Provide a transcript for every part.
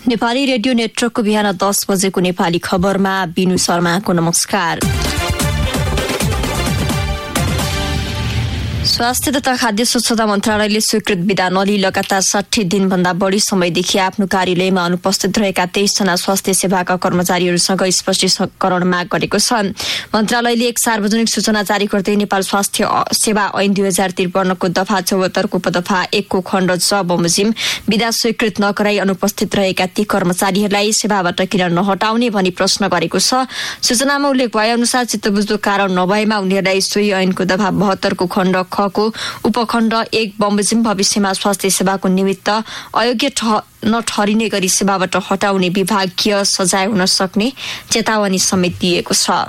Nepali radio नेटवर्कको बिहान 10 बजेको नेपाली खबरमा बिनु शर्माको नमस्कार। स्वास्थ्य तथा खाद्य स्वच्छता मन्त्रालयले स्वीकृत बिदा नलिई लगातार 60 दिनभन्दा बढी समयदेखि आफ्नो कार्यालयमा अनुपस्थित रहेका 23 जना स्वास्थ्य सेवाका कर्मचारीहरूसँग स्पष्टीकरण माग गरेको छ। मन्त्रालयले एक सार्वजनिक सूचना जारी गर्दै नेपाल स्वास्थ्य सेवा ऐन 2053 को दफा 74 को उपदफा 1 को खण्ड ज बमोजिम बिदा स्वीकृत नगराई अनुपस्थित रहेका ती कर्मचारीहरूलाई सेवाबाट किन नहटाउने भनी प्रश्न गरेको छ। सूचनामा उल्लेख भए अनुसार चित्तबुझ्दो कारण नभएमा उनीहरूलाई सोही ऐनको दफा 72 को खण्ड ख को उपखण्ड 1 बमोजिम भविष्यमा स्वास्थ्य सेवाको निमित्त अयोग्य नठहरिने गरी सेवाबाट हटाउने विभागीय सजाय हुन सक्ने चेतावनी समेत दिएको छ।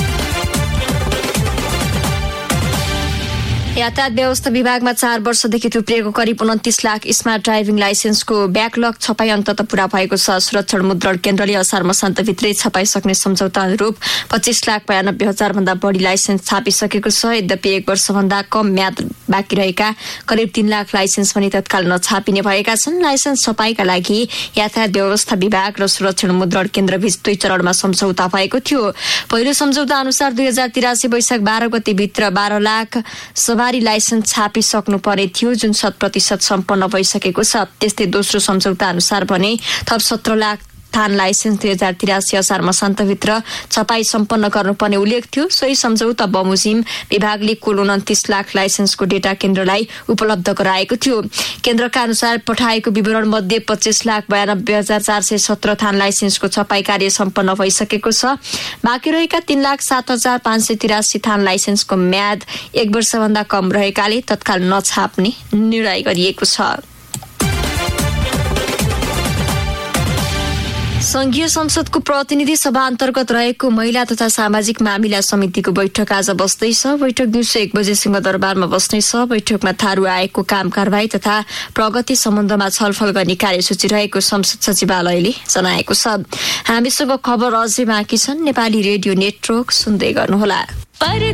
यातायात व्यवस्था विभागमा 4 वर्षदेखि थुप्रिएको करिब 29 लाख स्मार्ट ड्राइभिङ लाइसेन्सको ब्याकलग छपाई अन्ततः पूरा भएको छ। सुरक्षण मुद्रण केन्द्रले असार मसान्तभित्रै छपाइसक्ने सम्झौता अनुरूप 25,92,000 भन्दा बढी लाइसेन्स छापिसकेको छ। यद्यपि 1 वर्षभन्दा कम म्याद बाँकी रहेका करिब 3 लाख लाइसेन्स पनि तत्काल नछापिने भएका छन्। लाइसेन्स छपाईका लागि यातायात व्यवस्था विभाग र सुरक्षण मुद्रण केन्द्रबीच 2 चरणमा सम्झौता भएको थियो। पहिलो सम्झौता अनुसार 2083 वैशाख 12 गते भित्र 12 लाख सवारी लाइसेन्स छापिसक्नु पर्ने थियो, जुन 100% सम्पन्न भइसकेको छ। त्यस्तै दोस्रो सम्झौता अनुसार भने थप 17 लाख थान लाइसेन्स 2083 असार मसान्तभित्र छपाई सम्पन्न गर्नुपर्ने उल्लेख थियो। सोही सम्झौता बमोजिम विभागले कुल 29 लाख लाइसेन्सको डेटा केन्द्रलाई उपलब्ध गराएको थियो। केन्द्रका अनुसार पठाएको विवरण मध्ये 25,92,417 थान लाइसेन्सको छपाई कार्य सम्पन्न भइसकेको छ। बाँकी रहेका 3,07,583 थान लाइसेन्सको म्याद 1 वर्षभन्दा कम रहेकाले तत्काल नछाप्ने निर्णय गरिएको छ। संघीय संसदको प्रतिनिधि सभा अन्तर्गत रहेको महिला तथा सामाजिक मामिला समितिको बैठक आज बस्दैछ। बैठक दिउँसो 1 बजे सिंहदरबारमा बस्नेछ। बैठकमा थारू आएको काम कारबाही तथा प्रगति सम्बन्धमा छलफल गर्ने कार्यसूची रहेको संसद सचिवालयले जनाएको छ। हामीसँग खबर अझै बाँकी छन्। नेपाली रेडियो नेटवर्क सुन्दै गर्नुहोला।